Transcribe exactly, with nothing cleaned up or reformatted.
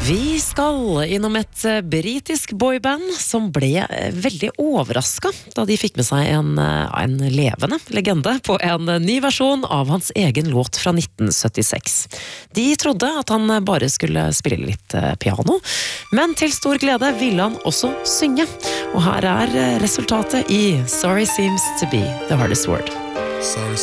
Vi skal innom et britisk boyband som ble veldig overrasket da de fikk med seg en, en levende legende på en ny versjon av hans egen låt fra nitten syttiseks. De trodde at han bare skulle spille litt piano, men til stor glede ville han også synge. Og her er resultatet i Sorry Seems to be the hardest word. Sorry